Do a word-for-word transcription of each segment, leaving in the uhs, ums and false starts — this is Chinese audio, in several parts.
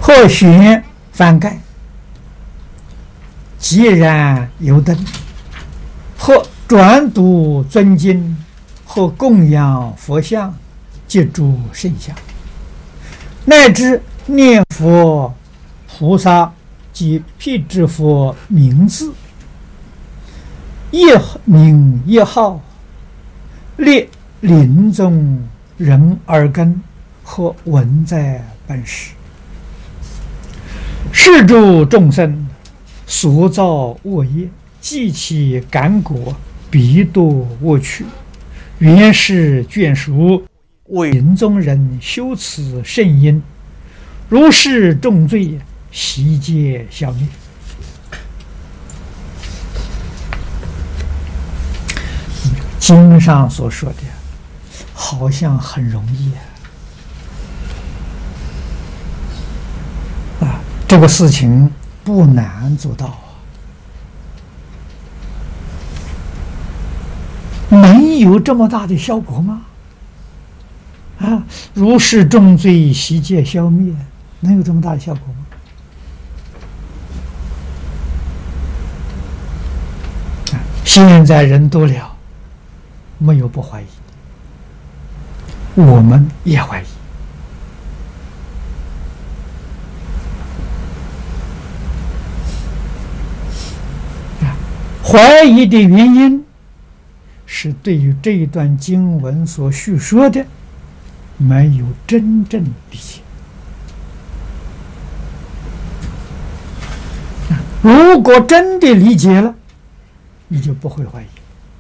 或悬翻盖，既然油灯；或转读尊经，或供养佛像，及诸圣像，乃至念佛菩萨及辟支佛名字，一名一号，列临终人耳根，或闻在本时。是诸众生所造恶业，既其感果，必堕恶趣。原是眷属为临终人修此圣因，如是重罪，悉皆消灭。经上所说的好像很容易啊，啊，这个事情不难做到啊，能有这么大的效果吗？啊，如是重罪，悉皆消灭，能有这么大的效果吗？啊，现在人多了，没有不怀疑，我们也怀疑。啊，怀疑的原因是对于这一段经文所叙说的没有真正理解。如果真的理解了，你就不会怀疑。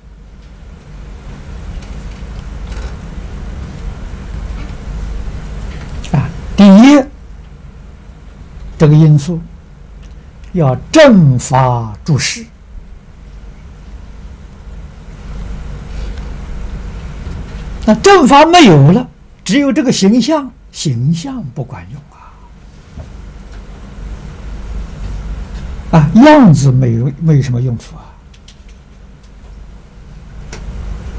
啊，第一，这个因素要正法注释。那正法没有了，只有这个形象，形象不管用啊！啊，样子没有没有什么用处啊！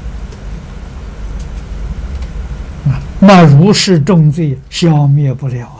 啊，那如是重罪消灭不了